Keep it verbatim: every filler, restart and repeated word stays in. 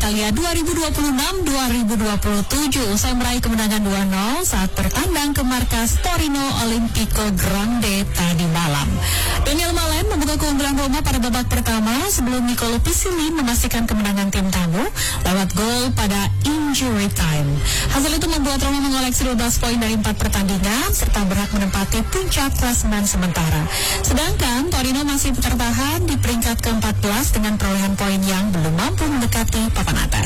Italia dua ribu dua puluh enam dua ribu dua puluh tujuh usai meraih kemenangan dua nol saat bertandang ke markas Torino Olimpico Grande tadi malam. Daniel Malen membuka keunggulan Roma pada babak pertama sebelum Nicolo Pisili memastikan kemenangan tim tamu lewat gol pada injury time. Hasil itu membuat Roma mengoleksi dua belas poin dari empat pertandingan serta berhak menempati puncak klasemen sementara. Sedangkan Torino masih tertahan di peringkat ke empat belas dengan perolehan poin yang belum mampu mendekati papan atas.